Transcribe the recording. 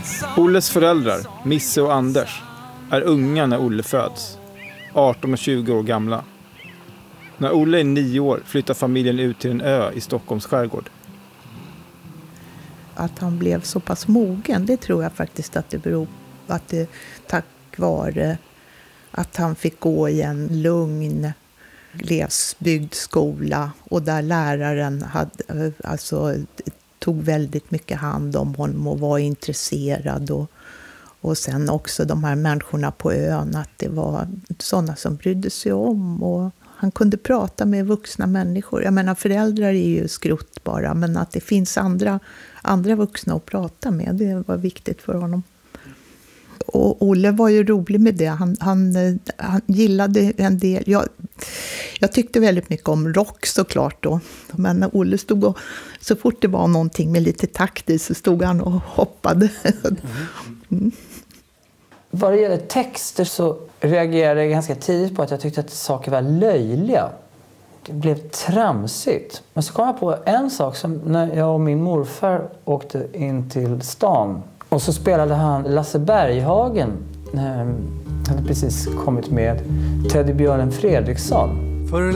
Olles föräldrar, Misse och Anders, är unga när Olle föds. 18 och 20 år gamla. När Olle är 9 år flyttar familjen ut till en ö i Stockholms skärgård. Att han blev så pass mogen, det tror jag faktiskt att det beror på att det tack vare att han fick gå i en lugn glesbygdsskola och där läraren tog väldigt mycket hand om honom och var intresserad och sen också de här människorna på ön, att det var sådana som brydde sig om och han kunde prata med vuxna människor. Jag menar, föräldrar är ju skrutt bara, men att det finns andra vuxna att prata med, det var viktigt för honom. Och Olle var ju rolig med det. Han gillade en del. Jag tyckte väldigt mycket om rock såklart då. Men Olle stod och, så fort det var någonting med lite takt i så stod han och hoppade. Mm. Vad det gäller texter så reagerade jag ganska tidigt på att jag tyckte att saker var löjliga. Det blev tramsigt. Men så kom jag på en sak som när jag och min morfar åkte in till stan. Och så spelade han Lasse Berghagen. Han hade precis kommit med Teddybjörnen Fredriksson. För